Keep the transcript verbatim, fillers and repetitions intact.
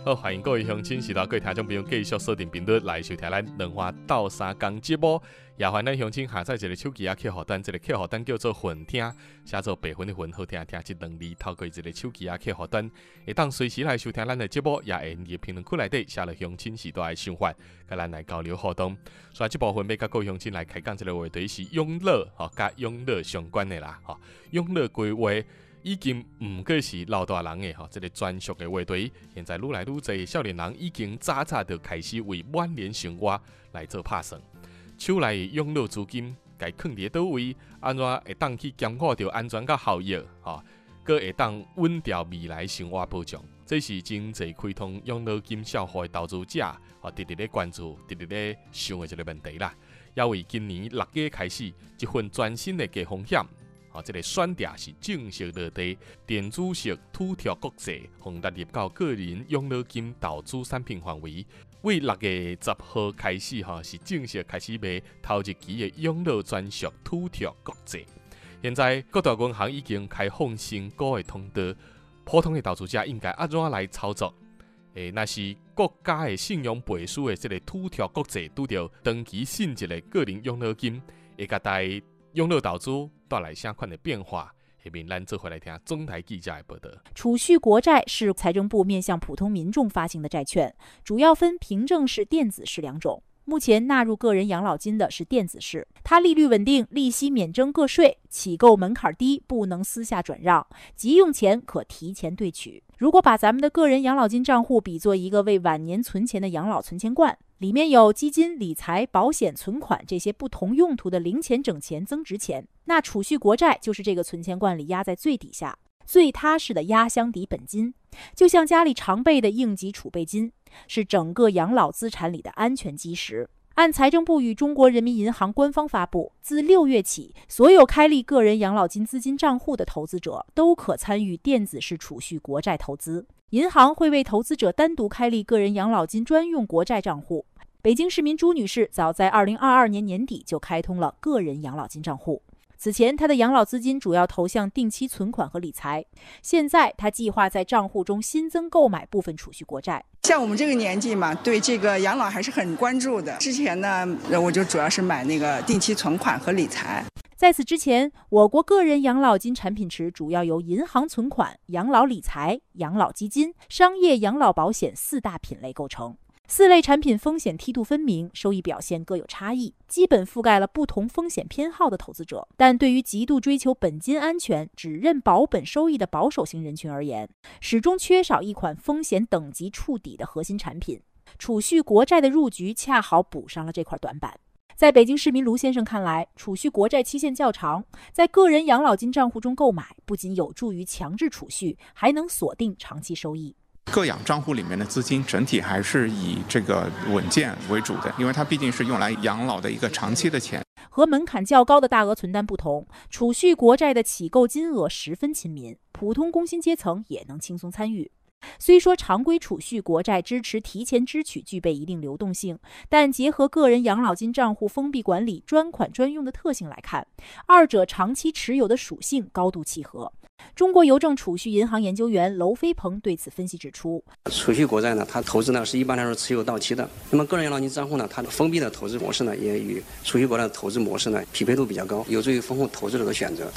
好，欢迎各位乡亲、是各位听众朋友继续锁定频率来收听咱两花斗三工节目。也欢迎咱乡亲下载一个手机啊，客户端，这个客户端叫做混听，写做白云的云，好听听这两字，透过一个手机啊，客户端，会当随时来收听咱的节目，也会用评论区内底写了乡亲时代的想法，甲咱来交流互动。所以这部分要甲各位乡亲来开讲一个话题是养老，吼，甲养老相关的啦，吼，养老规划。已经唔过是老大人的吼，这个专属的话题。现在愈来愈侪少年人已经早早就开始为晚年生活来做打算。手内的养老资金该放伫倒位，安怎会当去兼顾到安全甲效益，吼，佮会当稳调未来生活保障。这是真侪开通养老金消费的投资者，吼，直直咧关注、直直咧想的一个问题啦。要为今年六月开始，一份全新的低风险。啊，这个选择是正式落地，电子式土条国际，并纳入到个人养老金投资产品范围。为六月十号开始，哈，是正式开始卖头一期的养老专属土条国际。现在各大银行已经开放新股的通道，普通的投资者应该安怎来操作？诶，那是国家的信用背书的这个土条国际，拄到长期性质的个人养老金，会甲大家养老投资带来啥款的变化？下面咱做回来听中台记者的报道。 储蓄国债是财政部面向普通民众发行的债券，主要分凭证式、电子式两种。目前纳入个人养老金的是电子式，它利率稳定，利息免征个税，起购门槛低，不能私下转让，急用钱可提前兑取。如果把咱们的个人养老金账户比作一个为晚年存钱的养老存钱罐，里面有基金、理财、保险、存款这些不同用途的零钱、整钱、增值钱，那储蓄国债就是这个存钱罐里压在最底下，最踏实的压箱底本金，就像家里常备的应急储备金，是整个养老资产里的安全基石。按财政部与中国人民银行官方发布，自六月起，所有开立个人养老金资金账户的投资者都可参与电子式储蓄国债投资。银行会为投资者单独开立个人养老金专用国债账户。北京市民朱女士早在二零二二年年底就开通了个人养老金账户。此前，她的养老资金主要投向定期存款和理财。现在，她计划在账户中新增购买部分储蓄国债。 像我们这个年纪嘛，对这个养老还是很关注的。之前呢，我就主要是买那个定期存款和理财。 在此之前，我国个人养老金产品池主要由银行存款、养老理财、养老基金、商业养老保险四大品类构成。四类产品风险梯度分明，收益表现各有差异，基本覆盖了不同风险偏好的投资者。但对于极度追求本金安全、只认保本收益的保守型人群而言，始终缺少一款风险等级触底的核心产品。储蓄国债的入局恰好补上了这块短板。在北京市民卢先生看来，储蓄国债期限较长，在个人养老金账户中购买，不仅有助于强制储蓄，还能锁定长期收益。 个养账户里面的资金整体还是以这个稳健为主的，因为它毕竟是用来养老的一个长期的钱。 和门槛较高的大额存单不同，储蓄国债的起购金额十分亲民，普通工薪阶层也能轻松参与。虽说常规储蓄国债支持提前支取具备一定流动性，但结合个人养老金账户封闭管理、专款专用的特性来看，二者长期持有的属性高度契合。中国邮政储蓄银行研究员娄飞鹏对此分析指出， 储蓄国债呢，它投资呢是一般来说持有到期的。那么个人养老金账户呢，它的封闭的投资模式呢，也与储蓄国债的投资模式呢匹配度比较高，有助于丰富投资者的选择。